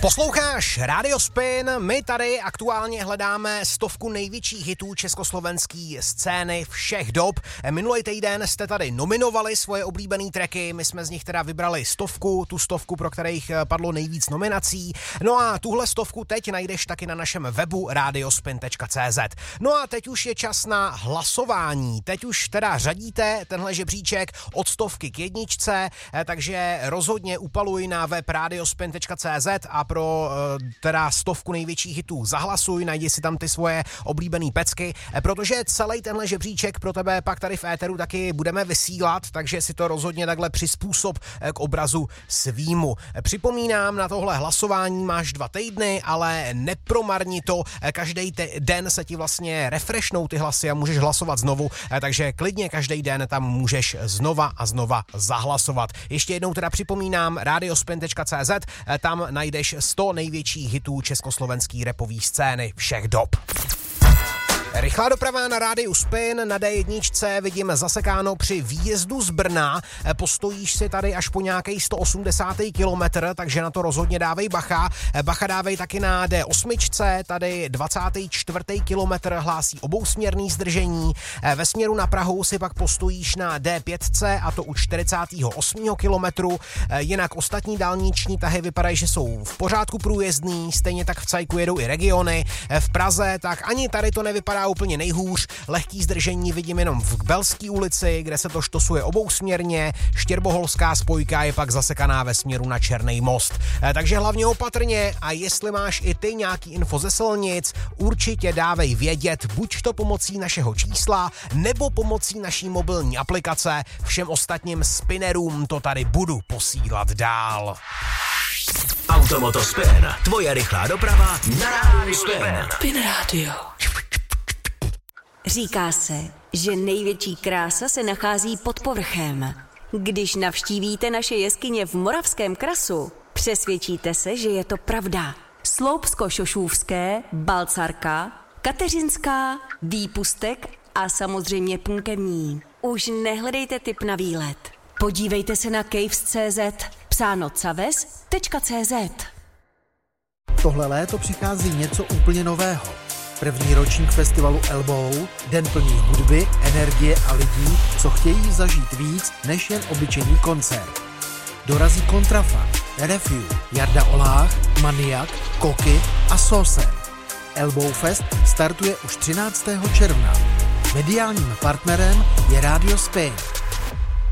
Posloucháš Radio Spin, my tady aktuálně hledáme 100 největších hitů československé scény všech dob. Minulý týden jste tady nominovali svoje oblíbené tracky, my jsme z nich teda vybrali 100, tu 100, pro kterých padlo nejvíc nominací. No a tuhle 100 teď najdeš taky na našem webu radiospin.cz. No a teď už je čas na hlasování. Teď už teda řadíte tenhle žebříček od 100 k 1, takže rozhodně upaluj na web radiospin.cz a pro teda 100 největších hitů zahlasuj, najdi si tam ty svoje oblíbený pecky, protože celý tenhle žebříček pro tebe pak tady v éteru taky budeme vysílat, takže si to rozhodně takhle přizpůsob k obrazu svýmu. Připomínám, na tohle hlasování máš 2 týdny, ale nepromarni to, každý den se ti vlastně refreshnou ty hlasy a můžeš hlasovat znovu, takže klidně každý den tam můžeš znova a znova zahlasovat. Ještě jednou teda připomínám radiospin.cz, tam najdeš 100 největších hitů československý rapový scény všech dob. Rychlá doprava na rádiu Spin na D1 vidím zasekáno při výjezdu z Brna. Postojíš si tady až po nějaký 180. kilometr, takže na to rozhodně dávej bacha. Bacha dávej taky na D8, tady 24. kilometr hlásí obousměrný zdržení. Ve směru na Prahu si pak postojíš na D5 a to u 48. kilometru. Jinak ostatní dálniční tahy vypadají, že jsou v pořádku průjezdný, stejně tak v Cajku jedou i regiony. V Praze tak ani tady to nevypadá úplně nejhůř. Lehký zdržení vidím jenom v Belské ulici, kde se to štosuje obousměrně. Štěrboholská spojka je pak zasekaná ve směru na Černý most. Takže hlavně opatrně a jestli máš i ty nějaký info ze silnic, určitě dávej vědět, buď to pomocí našeho čísla, nebo pomocí naší mobilní aplikace. Všem ostatním spinnerům to tady budu posílat dál. Automoto Spin, tvoje rychlá doprava na rádiu Spin. Spin Radio. Říká se, že největší krása se nachází pod povrchem. Když navštívíte naše jeskyně v Moravském krasu, přesvědčíte se, že je to pravda. Sloupsko-Šošůvské, Balcarka, Kateřinská, Výpustek a samozřejmě Punkevní. Už nehledejte tip na výlet. Podívejte se na caves.cz, psáno caves.cz. Tohle léto přichází něco úplně nového. První ročník festivalu Elbow, den plný hudby, energie a lidí, co chtějí zažít víc než jen obyčejný koncert. Dorazí Kontrafa, Refuge, Jarda Olách, Maniak, Koky a Saucer. Elbow Fest startuje už 13. června. Mediálním partnerem je Radio Spin.